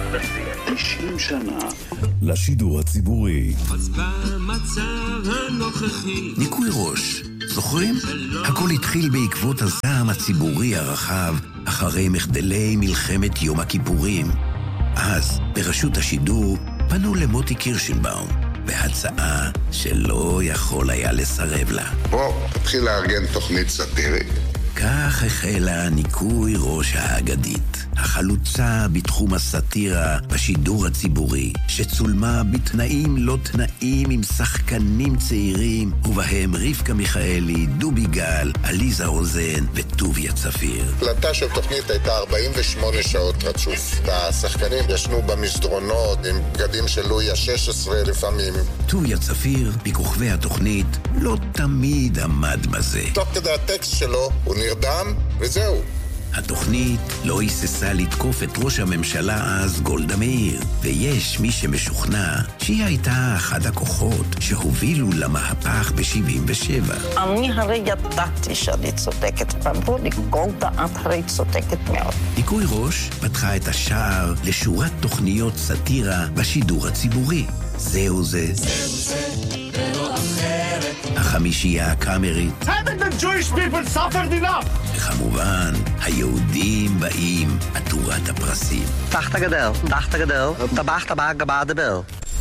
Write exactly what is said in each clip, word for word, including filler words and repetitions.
תשעים שנה לשידור הציבורי. אז במצב הנוכחי ניקוי ראש, זוכרים? הכל התחיל בעקבות הזעם הציבורי הרחב אחרי מחדלי מלחמת יום הכיפורים. אז ברשות השידור פנו למוטי קירשנבאום בהצעה שלא יכול היה לסרב לה. בוא, תתחיל לארגן תוכנית סאטירית. כך החלה ניקוי ראש האגדית, החלוצה בתחום הסאטירה בשידור הציבורי, שצולמה בתנאים לא תנאים עם שחקנים צעירים, ובהם רבקה מיכאלי, דובי גל, עליזה רוזן וטוביה צפיר. הקלטה של תוכנית הייתה ארבעים ושמונה שעות רצוף. השחקנים ישנו במסדרונות עם בגדים של לואי ה-שש עשרה לפעמים. טוביה צפיר, בכוכבי התוכנית, לא תמיד עמד בזה. תוך כדי הטקסט שלו הוא נרדם, וזהו. התוכנית לא היססה לתקוף את ראש הממשלה אז גולדה מאיר, ויש מי שמשוכנע שהיא הייתה אחד הכוחות שהובילו למהפך ב-שבעים ושבע. אני הרי ידעתי שאני צודקת, ואמרו לי, גולדה, את הרי צודקת מאוד. ניקוי ראש פתחה את השער לשורת תוכניות סאטירה בשידור הציבורי. זהו זה. זהו זה, ולא אחרת. החמישייה הקאמרית. Haven't the Jewish people suffered enough? וכמובן, היהודים באים, עטורת הפרסים. תחת הגדל, תחת הגדל, טבח טבח גבה דבל.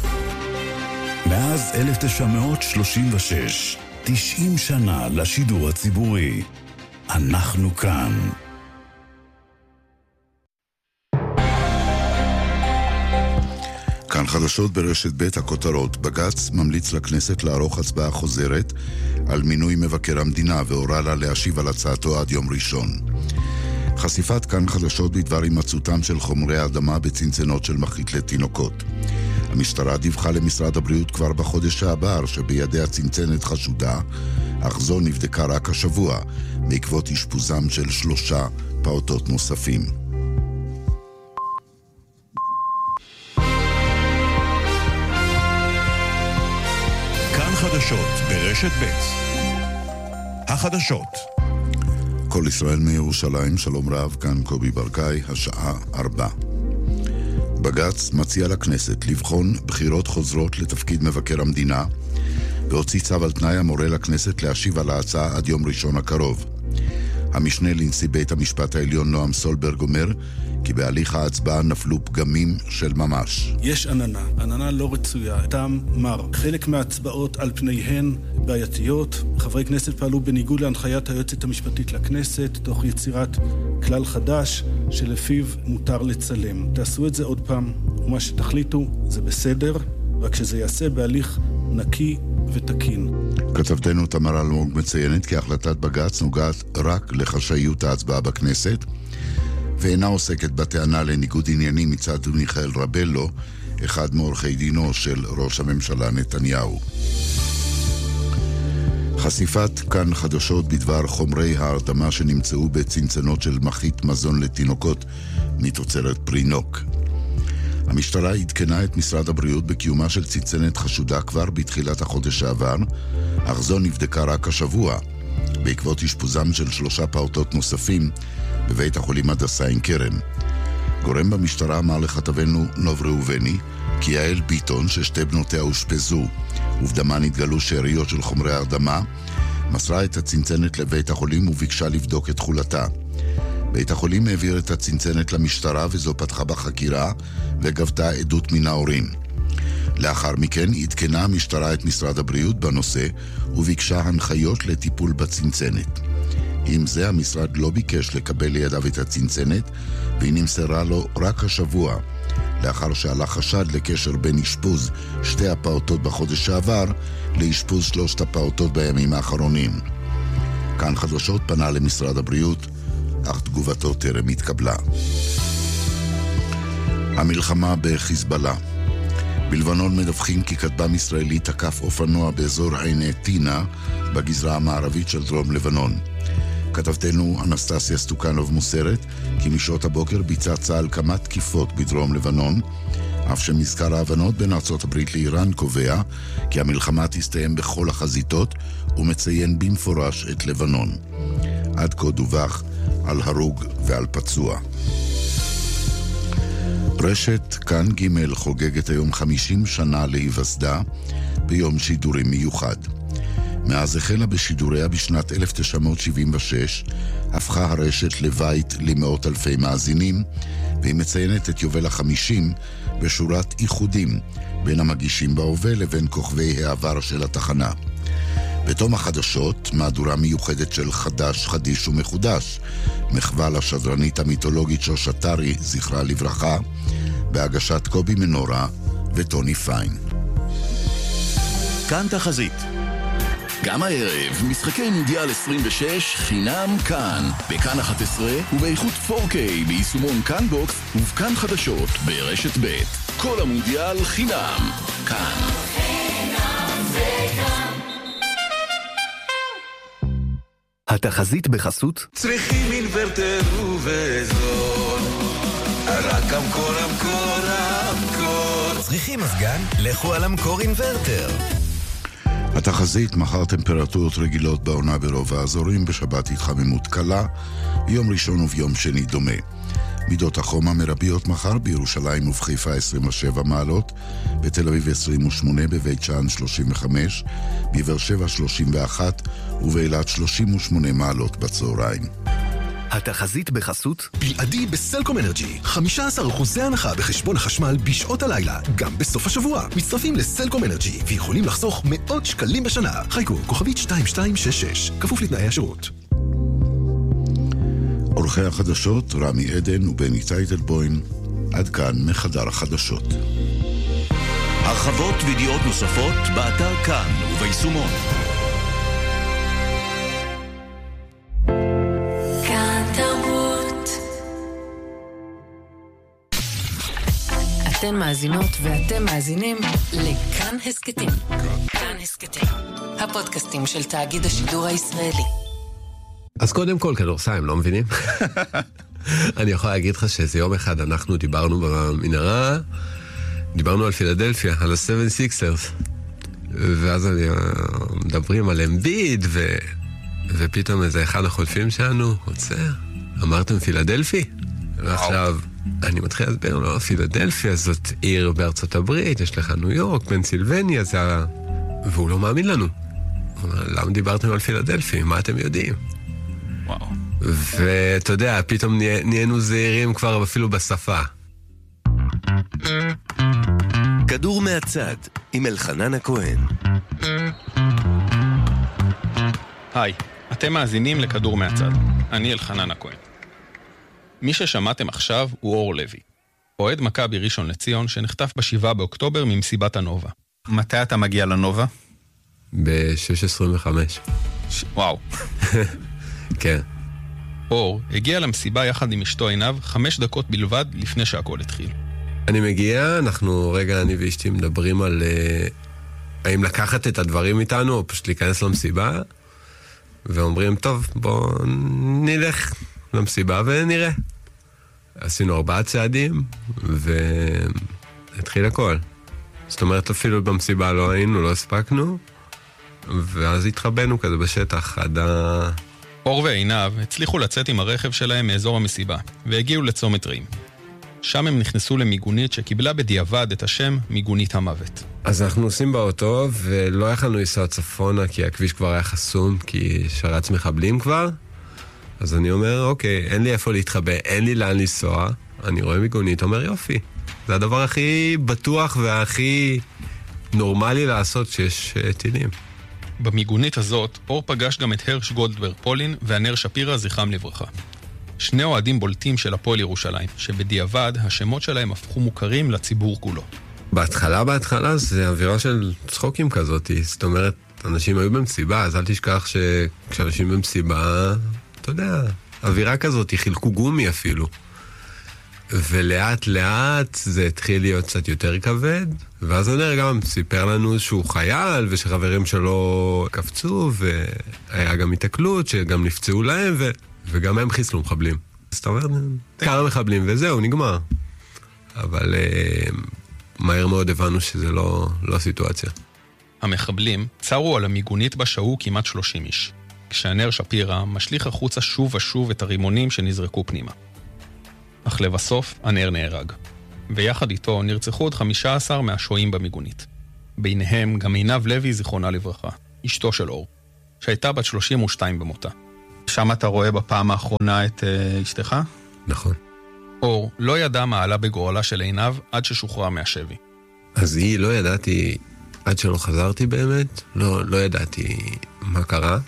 מאז אלף תשע מאות שלושים ושש, תשעים שנה לשידור הציבורי. אנחנו כאן. כאן חדשות ברשת ב' הכותרות. בג"ץ ממליץ לכנסת לערוך הצבעה חוזרת על מינוי מבקר המדינה והורה לה להשיב על הצעתו עד יום ראשון. חשיפת כאן חדשות בדבר הימצאותם של חומרי האדמה בצנצנות של מחית לתינוקות. המשטרה דיווחה למשרד הבריאות כבר בחודש שעבר שבידי הצנצנת חשודה, אך זו נבדקה רק השבוע בעקבות אשפוזם של שלושה פעוטות נוספים. חדשות ברשת ב' החדשות. כל ישראל מירושלים, שלום רב, כאן קובי ברקאי, השעה ארבע. בג"ץ מציע לכנסת לבחון בחירות חוזרות לתפקיד מבקר המדינה, והוציא צו על תנאי המורה לכנסת להשיב על ההצעה עד יום ראשון הקרוב. המשנה לנשיא בית המשפט העליון נועם סולברג אומר כי בהליך ההצבעה נפלו פגמים של ממש. יש עננה, עננה לא רצויה, טעם מר. חלק מההצבעות על פניהן בעייתיות. חברי כנסת פעלו בניגוד להנחיית היועצת המשפטית לכנסת, תוך יצירת כלל חדש שלפיו מותר לצלם. תעשו את זה עוד פעם, ומה שתחליטו זה בסדר, רק שזה יעשה בהליך נקי ותקין. כתבתנו תמר אלמוג מציינת כי החלטת בג"ץ נוגעת רק לחשאיות ההצבעה בכנסת, ואינה עוסקת בטענה לניגוד עניינים מצד מיכאל רבלו, אחד מעורכי דינו של ראש הממשלה נתניהו. חשיפת כאן חדשות בדבר חומרי ההרדמה שנמצאו בצנצנות של מחית מזון לתינוקות מתוצרת פרינוק. המשטרה עדכנה את משרד הבריאות בקיומה של צנצנת חשודה כבר בתחילת החודש שעבר, אך זו נבדקה רק השבוע, בעקבות אשפוזם של שלושה פעוטות נוספים בבית החולים הדסה עין כרם. גורם במשטרה אמר לכתבנו נוב ראובני כי יעל ביטון, ששתי בנותיה אושפזו ובדמן התגלו שאריות של חומרי הרדמה, מסרה את הצנצנת לבית החולים וביקשה לבדוק את תכולתה. בית החולים העביר את הצנצנת למשטרה וזו פתחה בחקירה וגבתה עדות מן ההורים. לאחר מכן עדכנה המשטרה את משרד הבריאות בנושא וביקשה הנחיות לטיפול בצנצנת. עם זה המשרד לא ביקש לקבל לידיו את הצנצנת, והיא נמסרה לו רק השבוע, לאחר שעלה חשד לקשר בין אשפוז שתי הפעוטות בחודש שעבר לאשפוז שלושת הפעוטות בימים האחרונים. כאן חדשות פנה למשרד הבריאות, אך תגובתו טרם התקבלה. המלחמה בחיזבאללה. בלבנון מדווחים כי כטב"ם ישראלי תקף אופנוע באזור עיני טינה בגזרה המערבית של דרום לבנון. כתבתנו אנסטסיה סטוקנוב מוסרת כי משעות הבוקר ביצע צה"ל כמה תקיפות בדרום לבנון, אף שמזכר ההבנות בין ארצות הברית לאיראן קובע כי המלחמה תסתיים בכל החזיתות ומציין במפורש את לבנון. עד כה דווח על הרוג ועל פצוע. רשת כאן ג' חוגגת היום חמישים שנה להיווסדה ביום שידורים מיוחד. מאז החלה בשידוריה בשנת אלף תשע מאות שבעים ושש, הפכה הרשת לבית למאות אלפי מאזינים, והיא מציינת את יובל החמישים בשורת איחודים בין המגישים בהווה לבין כוכבי העבר של התחנה. בתום החדשות, מהדורה מיוחדת של חדש, חדיש ומחודש, מחווה לשדרנית המיתולוגית שושה טרי, זכרה לברכה, בהגשת קובי מנורה וטוני פיין. כאן תחזית. גם הערב, משחקי מונדיאל עשרים ושש חינם כאן, בכאן אחת עשרה ובאיכות פור קיי ביישומון כאן בוקס ובכאן חדשות ברשת ב'. כל המונדיאל חינם כאן. התחזית בחסות צריכים אינוורטר ובזול, רק המקור המקור המקור. צריכים מזגן? לכו על המקור אינוורטר. התחזית, מחר טמפרטורות רגילות בעונה ברוב האזורים, בשבת התחממות קלה, ביום ראשון וביום שני דומה. מידות החום המרביות מחר בירושלים ובחיפה עשרים ושבע מעלות, בתל אביב עשרים ושמונה, בבית שאן שלושים וחמש, בבאר שבע שלושים ואחת ובאילת שלושים ושמונה מעלות בצהריים. התחזית בחסות בלעדי בסלקום אנרג'י, חמישה עשר אחוז הנחה בחשבון החשמל בשעות הלילה, גם בסוף השבוע. מצטרפים לסלקום אנרג'י ויכולים לחסוך מאות שקלים בשנה. חיכו, כוכבית שתיים שתיים שש שש, כפוף לתנאי השירות. עורכי החדשות רמי עדן ובני טייטלבוים. עד כאן מחדר החדשות. הרחבות וידיעות נוספות באתר כאן וביישומון. אתן מאזינות ואתם מאזינים לכאן הסקטים. כאן הסקטים, הפודקאסטים של תאגיד השידור הישראלי. אז קודם כל, כדורסל, הם לא מבינים? אני יכול להגיד לך שאיזה יום אחד אנחנו דיברנו במנהרה, דיברנו על פילדלפיה, על ה-שבע סיקסרס, ואז אני, מדברים על אמביד, ו... ופתאום איזה אחד החולפים שלנו, עוצר, אמרתם פילדלפי? ועכשיו... אני מתחיל להסביר לו, פילדלפיה זאת עיר בארצות הברית, יש לך ניו יורק, פנסילבניה, זה ה... והוא לא מאמין לנו. למה דיברתם על פילדלפיה? מה אתם יודעים? וואו. ואתה יודע, פתאום נהיינו זהירים כבר אפילו בשפה. כדור מהצד, עם אלחנן הכהן. היי, אתם מאזינים לכדור מהצד. אני אלחנן הכהן. מי ששמעתם עכשיו הוא אור לוי, אוהד מכבי ראשון לציון שנחטף בשבעה באוקטובר ממסיבת הנובה. מתי אתה מגיע לנובה? ב-שש עשרים וחמש. ש... וואו. כן. אור הגיע למסיבה יחד עם אשתו עיניו חמש דקות בלבד לפני שהכל התחיל. אני מגיע, אנחנו רגע אני ואשתי מדברים על uh, האם לקחת את הדברים איתנו או פשוט להיכנס למסיבה, ואומרים טוב בוא נלך למסיבה ונראה. עשינו ארבעה צעדים והתחיל הכל. זאת אומרת אפילו במסיבה לא היינו, לא הספקנו, ואז התחבאנו כזה בשטח עד ה... אור ועיניו הצליחו לצאת עם הרכב שלהם מאזור המסיבה והגיעו לצומת רעים. שם הם נכנסו למיגונית שקיבלה בדיעבד את השם מיגונית המוות. אז אנחנו נוסעים באוטו ולא יכלנו לנסוע צפונה כי הכביש כבר היה חסום, כי שרץ מחבלים כבר. אז אני אומר, אוקיי, אין לי איפה להתחבא, אין לי לאן לנסוע. אני רואה מיגונית, אומר יופי. זה הדבר הכי בטוח והכי נורמלי לעשות שיש טילים. במיגונית הזאת, אור פגש גם את הרש גולדברג פולין והנר שפירה זכרם לברכה. שני אוהדים בולטים של הפועל ירושלים, שבדיעבד השמות שלהם הפכו מוכרים לציבור כולו. בהתחלה, בהתחלה זה אווירה של צחוקים כזאת. זאת אומרת, אנשים היו במסיבה, אז אל תשכח שכשאנשים במסיבה, אתה יודע, אווירה כזאת, חילקו גומי אפילו. ולאט לאט זה התחיל להיות קצת יותר כבד, ואז הנר גם סיפר לנו שהוא חייל, ושחברים שלו קפצו, והיה גם התקלות, שגם נפצעו להם, ו... וגם הם חיסלו מחבלים. זאת אומרת, כמה מחבלים, וזהו, נגמר. אבל מהר מאוד הבנו שזה לא, לא סיטואציה. המחבלים צרו על המיגונית בשעו כמעט שלושים איש, כשהנר שפירה משליך החוצה שוב ושוב את הרימונים שנזרקו פנימה. אך לבסוף הנר נהרג. ויחד איתו נרצחו עוד חמישה עשר מהשוהים במיגונית. ביניהם גם עינב לוי, זיכרונה לברכה, אשתו של אור, שהייתה בת שלושים ושתיים במותה. שם אתה רואה בפעם האחרונה את uh, אשתך? נכון. אור לא ידע מה עלה בגורלה של עינב עד ששוחררה מהשבי. אז היא לא ידעתי, עד שלא חזרתי באמת, לא, לא ידעתי מה קרה.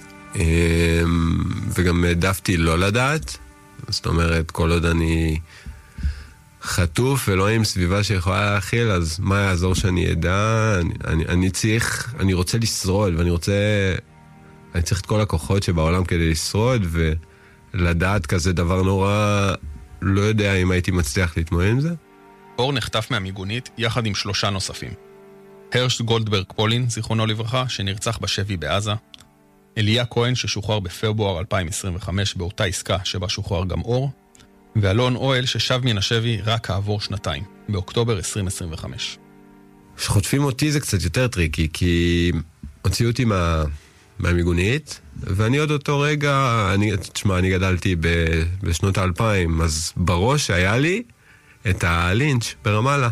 וגם העדפתי לא לדעת. זאת אומרת, כל עוד אני חטוף ולא עם סביבה שיכולה להכיל, אז מה יעזור שאני אדע? אני, אני, אני צריך, אני רוצה לשרוד, ואני רוצה, אני צריך את כל הכוחות שבעולם כדי לשרוד, ולדעת כזה דבר נורא, לא יודע אם הייתי מצליח להתמודד עם זה. אור נחטף מהמיגונית יחד עם שלושה נוספים. הרש גולדברג פולין, זיכרונו לברכה, שנרצח בשבי בעזה, אליה כהן ששוחרר בפברואר אלפיים עשרים וחמש באותה עסקה שבה שוחרר גם אור, ואלון אוהל ששב מן השבי רק כעבור שנתיים, באוקטובר עשרים עשרים וחמש. שחוטפים אותי זה קצת יותר טריקי, כי הוציאו אותי מה, מהמיגונית, ואני עוד אותו רגע, אני, תשמע, אני גדלתי ב, בשנות האלפיים, אז בראש היה לי את הלינץ' ברמאללה.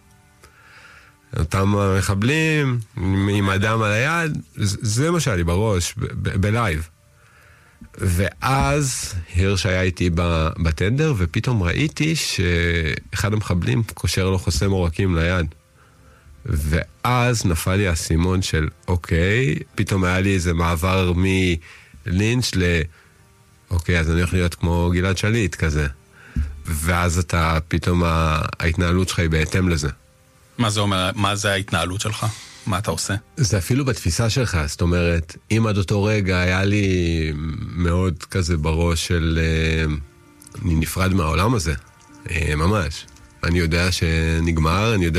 אותם מחבלים, עם אדם על היד, זה מה שהיה לי בראש, בלייב. ואז הרש היה איתי בטנדר, ופתאום ראיתי שאחד המחבלים קושר לו חוסם עורקים ליד. ואז נפל לי הסימון של, אוקיי, פתאום היה לי איזה מעבר מלינץ' ל... אוקיי, אז אני הולך להיות כמו גלעד שליט כזה. ואז אתה, פתאום ההתנהלות שלך היא בהתאם לזה. מה זה אומר? מה זה ההתנהלות שלך? מה אתה עושה? זה אפילו בתפיסה שלך, זאת אומרת, אם עד אותו רגע היה לי מאוד כזה בראש של אני נפרד מהעולם הזה, ממש. אני יודע שנגמר, אני יודע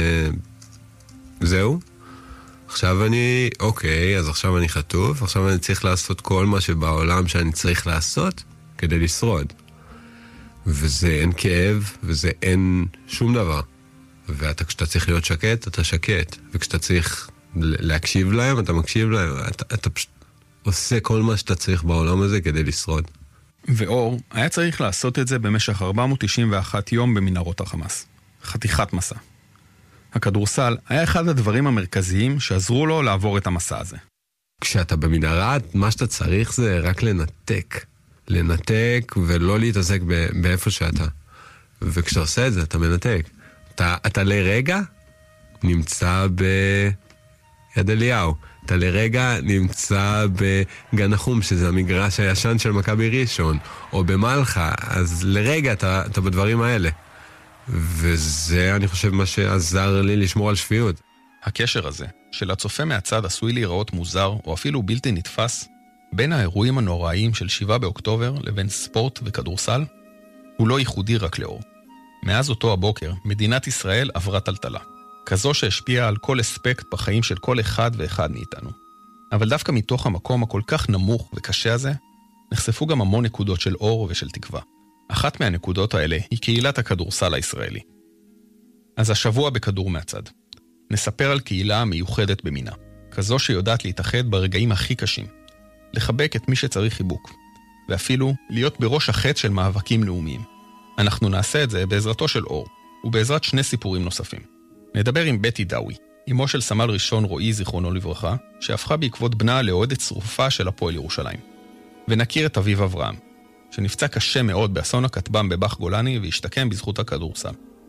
שזהו. עכשיו אני, אוקיי, אז עכשיו אני חטוף, עכשיו אני צריך לעשות כל מה שבעולם שאני צריך לעשות כדי לשרוד. וזה אין כאב, וזה אין שום דבר. ואתה, כשאתה צריך להיות שקט, אתה שקט. וכשאתה צריך להקשיב להם, אתה מקשיב להם. אתה, אתה פשוט עושה כל מה שאתה צריך בעולם הזה כדי לשרוד. ואור היה צריך לעשות את זה במשך ארבע מאות תשעים ואחת יום במנהרות החמאס. חתיכת מסע. הכדורסל היה אחד הדברים המרכזיים שעזרו לו לעבור את המסע הזה. כשאתה במנהרה, מה שאתה צריך זה רק לנתק. לנתק ולא להתעסק באיפה שאתה. וכשאתה עושה את זה, אתה מנתק. אתה, אתה לרגע נמצא ביד אליהו. אתה לרגע נמצא בגן החום, שזה המגרש הישן של מכבי ראשון, או במלחה, אז לרגע אתה, אתה בדברים האלה. וזה, אני חושב, מה שעזר לי לשמור על שפיות. הקשר הזה, של הצופה מהצד עשוי להיראות מוזר, או אפילו בלתי נתפס, בין האירועים הנוראיים של שבעה באוקטובר לבין ספורט וכדורסל, הוא לא ייחודי רק לאור. מאז אותו הבוקר, מדינת ישראל עברה טלטלה. כזו שהשפיעה על כל אספקט בחיים של כל אחד ואחד מאיתנו. אבל דווקא מתוך המקום הכל כך נמוך וקשה הזה, נחשפו גם המון נקודות של אור ושל תקווה. אחת מהנקודות האלה היא קהילת הכדורסל הישראלי. אז השבוע בכדור מהצד. נספר על קהילה מיוחדת במינה. כזו שיודעת להתאחד ברגעים הכי קשים. לחבק את מי שצריך חיבוק. ואפילו להיות בראש החץ של מאבקים לאומיים. אנחנו נעשה את זה בעזרתו של אור, ובעזרת שני סיפורים נוספים. נדבר עם בטי דאווי, אמו של סמל ראשון רועי זיכרונו לברכה, שהפכה בעקבות בנה לאוהדת שרופה של הפועל ירושלים. ונכיר את אביב אברהם, שנפצע קשה מאוד באסון הכטב"ם בבח גולני והשתקם בזכות הכדורסל.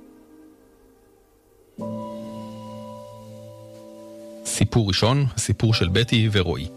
סיפור ראשון, הסיפור של בטי ורועי.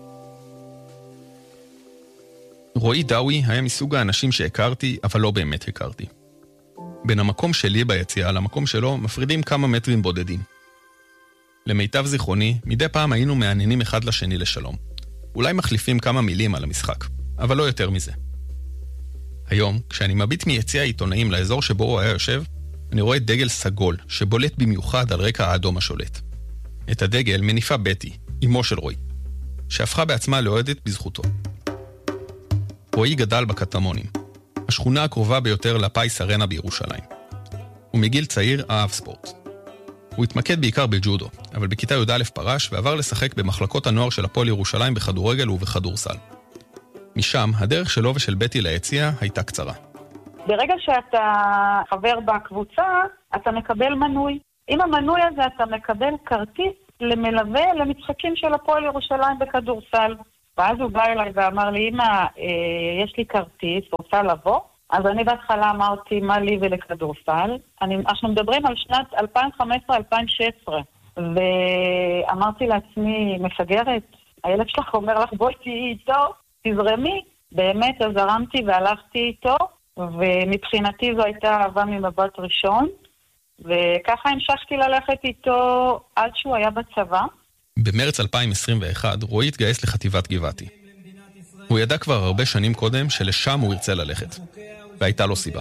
רועי דאווי היה מסוג האנשים שהכרתי, אבל לא באמת הכרתי. בין המקום שלי ביציאה למקום שלו מפרידים כמה מטרים בודדים. למיטב זיכרוני, מדי פעם היינו מעניינים אחד לשני לשלום. אולי מחליפים כמה מילים על המשחק, אבל לא יותר מזה. היום, כשאני מביט מיציע העיתונאים לאזור שבו הוא היה יושב, אני רואה דגל סגול שבולט במיוחד על רקע האדום השולט. את הדגל מניפה בטי, אמו של רועי, שהפכה בעצמה לאוהדת בזכותו. רועי גדל בקטמונים, השכונה הקרובה ביותר לפייס ארנה בירושלים. ומגיל צעיר אהב ספורט. הוא התמקד בעיקר בג'ודו, אבל בכיתה י' א' פרש ועבר לשחק במחלקות הנוער של הפועל ירושלים בכדורגל ובכדורסל. משם, הדרך שלו ושל בטי ליציע הייתה קצרה. ברגע שאתה חבר בקבוצה, אתה מקבל מנוי. עם המנוי הזה אתה מקבל כרטיס למלווה למשחקים של הפועל ירושלים בכדורסל. ואז הוא בא אליי ואמר לי, אמא, אה, יש לי כרטיס, רוצה לבוא? אז אני בהתחלה אמרתי, מה לי ולכדורסל? אני, אנחנו מדברים על שנת אלפיים וחמש עשרה אלפיים ושש עשרה. ואמרתי לעצמי, מפגרת, הילד שלך אומר לך, בואי תהיי איתו, תזרמי. באמת, אז זרמתי והלכתי איתו, ומבחינתי זו הייתה אהבה ממבט ראשון, וככה המשכתי ללכת איתו עד שהוא היה בצבא. במרץ אלפיים עשרים ואחת רועי התגייס לחטיבת גבעתי. הוא ידע כבר הרבה שנים קודם שלשם הוא ירצה ללכת, והייתה לו סיבה.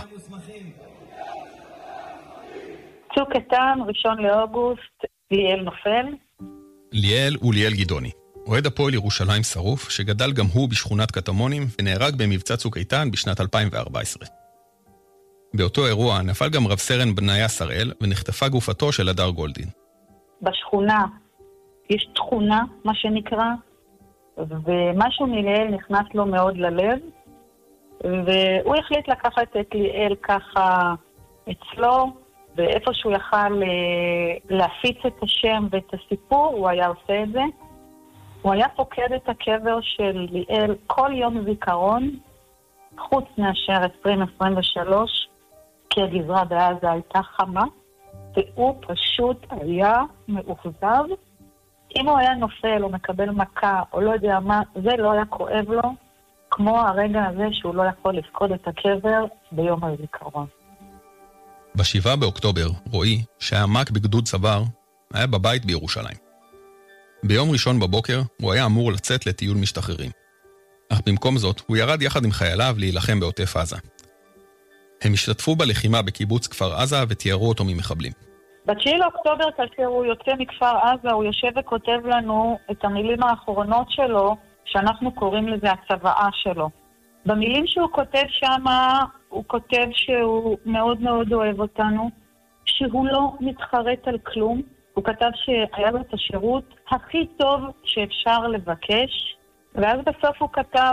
צוק איתן, ראשון לאוגוסט, ליאל נופל. ליאל הוא ליאל גדעוני, אוהד הפועל ירושלים שרוף, שגדל גם הוא בשכונת קטמונים ונהרג במבצע צוק איתן בשנת אלפיים וארבע עשרה. באותו אירוע נפל גם רב סרן בניה שראל ונחטפה גופתו של הדר גולדין. בשכונה יש תכונה, מה שנקרא, ומשהו מליאל נכנס לו מאוד ללב, והוא החליט לקחת את ליאל ככה אצלו, ואיפה שהוא יכל להפיץ את השם ואת הסיפור, הוא היה עושה את זה. הוא היה פוקד את הקבר של ליאל כל יום זיכרון, חוץ מאשר עשרים עשרים ושלוש, כי הגזרה בעזה הייתה חמה, והוא פשוט היה מאוכזב. אם הוא היה נופל או מקבל מכה או לא יודע מה, זה לא היה כואב לו, כמו הרגע הזה שהוא לא יכול לפקוד את הקבר ביום הזיכרון. בשבעה באוקטובר, רועי, שהיה מק בגדוד צבר, היה בבית בירושלים. ביום ראשון בבוקר הוא היה אמור לצאת לטיול משתחררים. אך במקום זאת הוא ירד יחד עם חייליו להילחם בעוטף עזה. הם השתתפו בלחימה בקיבוץ כפר עזה ותיארו אותו ממחבלים. בתשיעי לאוקטובר, כאשר הוא יוצא מכפר עזה, הוא יושב וכותב לנו את המילים האחרונות שלו, שאנחנו קוראים לזה הצוואה שלו. במילים שהוא כותב שם, הוא כותב שהוא מאוד מאוד אוהב אותנו, שהוא לא מתחרט על כלום. הוא כתב שהיה לו את השירות הכי טוב שאפשר לבקש, ואז בסוף הוא כתב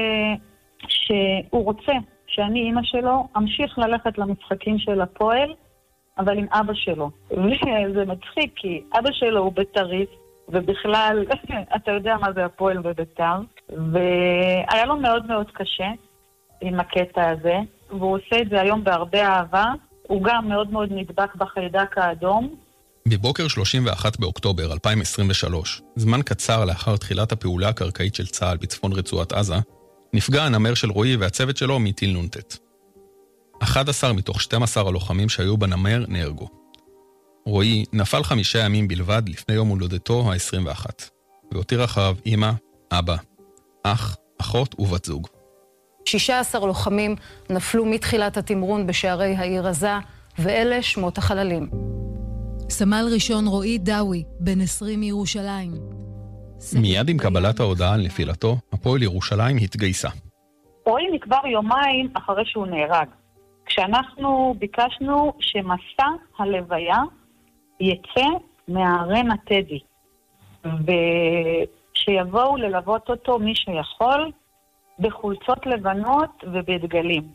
שהוא רוצה שאני, אמא שלו, אמשיך ללכת למשחקים של הפועל, אבל עם אבא שלו. וזה מצחיק, כי אבא שלו הוא בית"ריסט, ובכלל, אתה יודע מה זה הפועל בבית"ר, והיה לו מאוד מאוד קשה עם הקטע הזה, והוא עושה את זה היום בהרבה אהבה. הוא גם מאוד מאוד נדבק בחיידק האדום. בבוקר שלושים ואחד באוקטובר אלפיים עשרים ושלוש, זמן קצר לאחר תחילת הפעולה הקרקעית של צה"ל בצפון רצועת עזה, נפגע הנמר של רועי והצוות שלו מטיל נונטט. אחד עשר מתוך שנים עשר הלוחמים שהיו בנמר נהרגו. רועי נפל חמישה ימים בלבד לפני יום הולדתו ה-עשרים ואחת, והותיר אחריו אמא, אבא, אח, אחות ובת זוג. שישה עשר לוחמים נפלו מתחילת התמרון בשערי העיר עזה, ואלה שמות החללים. סמל ראשון רועי דאווי, בן עשרים מירושלים. מיד עם קבלת ההודעה על נפילתו, הפועל ירושלים התגייסה. רועי נקבר יומיים אחרי שהוא נהרג. כשאנחנו ביקשנו שמסע הלוויה יצא מהארנה טדי, ושיבואו ללוות אותו מי שיכול בחולצות לבנות ובדגלים.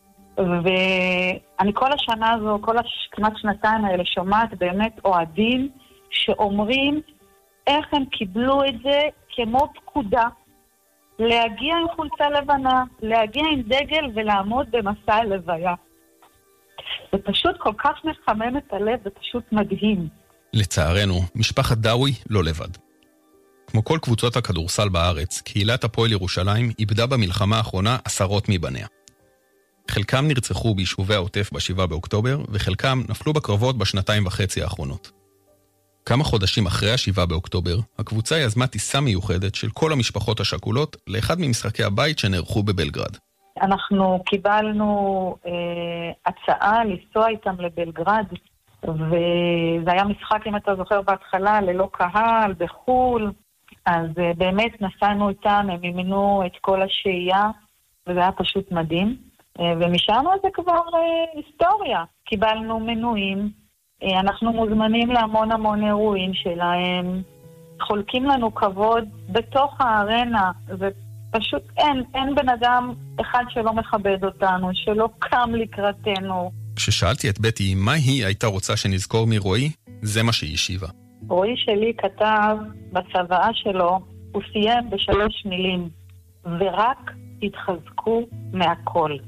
ואני כל השנה הזו, כל כמעט שנתיים האלה שומעת באמת אוהדים שאומרים איך הם קיבלו את זה כמו פקודה, להגיע עם חולצה לבנה, להגיע עם דגל ולעמוד במסע הלוויה. זה פשוט כל כך מחמם את הלב, זה פשוט מדהים. לצערנו, משפחת דאווי לא לבד. כמו כל קבוצות הכדורסל בארץ, קהילת הפועל ירושלים איבדה במלחמה האחרונה עשרות מבניה. חלקם נרצחו ביישובי העוטף בשבעה באוקטובר, וחלקם נפלו בקרבות בשנתיים וחצי האחרונות. כמה חודשים אחרי השבעה באוקטובר, הקבוצה יזמה טיסה מיוחדת של כל המשפחות השכולות לאחד ממשחקי הבית שנערכו בבלגרד. אנחנו קיבלנו אה, הצעה לנסוע איתם לבלגרד, וזה היה משחק, אם אתה זוכר בהתחלה, ללא קהל, בחול, אז אה, באמת נסענו איתם, הם מימנו את כל השהייה, וזה היה פשוט מדהים. אה, ומשם זה כבר אה, היסטוריה. קיבלנו מנויים, אה, אנחנו מוזמנים להמון המון אירועים שלהם, חולקים לנו כבוד בתוך הארנה, זה פשוט אין, אין בן אדם אחד שלא מכבד אותנו, שלא קם לקראתנו. כששאלתי את בטי מה היא הייתה רוצה שנזכור מרועי, זה מה שהיא השיבה. רועי שלי כתב בצוואה שלו, הוא סיים בשלוש מילים, ורק התחזקו מהכל.